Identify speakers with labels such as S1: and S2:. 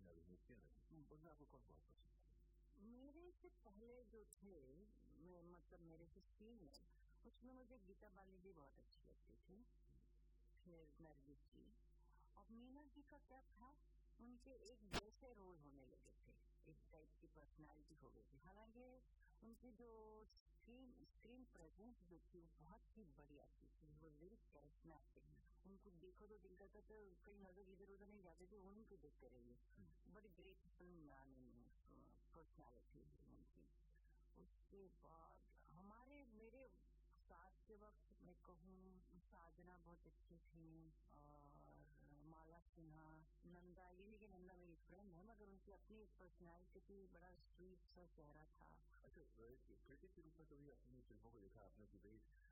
S1: आपने अभिनय किया ना, उनमें आपको कौन बहुत पसंद है?
S2: मेरे से पहले जो थे, मतलब मेरे से सीनियर, उसमें मुझे गीता बाली जी बहुत अच्छी लगती थी, फिर नरगिस जी। और मीना जी का क्या था, उनके एक जैसे रोल होने लगे थे, एक टाइप की पर्सनालिटी हो गई थी। हालांकि उनकी जो स्क्रीन प्रेजेंस जो थी वो बहुत ही बढ़िया थी, वो वेरी कैरिस्मेटिक। उनको देखो तो दिल करता था कहीं नजर इधर उधर नहीं जाते थे, उन्हीं को देखते रहिए। बड़ी ग्रेट फिल्म पर्सनैलिटी उनकी। उसके बाद मेरे साथ के वक्त मैं कहूँ, साधना बहुत अच्छी थी, और माला सिन्हा, नंदा, ये नहीं कि नंदा मेरी फ्रेंड है, मगर उनकी अपनी पर्सनैलिटी थी, बड़ा स्वीट सा चेहरा था।
S1: अच्छा, क्रिटिक के रूप में कभी अपनी फिल्मों को देखा आपने कि भाई